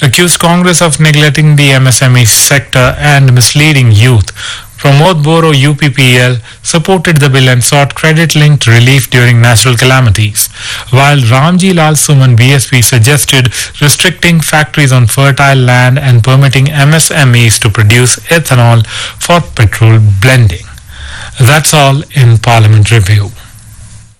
accused Congress of neglecting the MSME sector and misleading youth. Pramod Boro UPPL supported the bill and sought credit-linked relief during natural calamities, while Ramji Lal Suman BSP suggested restricting factories on fertile land and permitting MSMEs to produce ethanol for petrol blending. That's all in Parliament Review.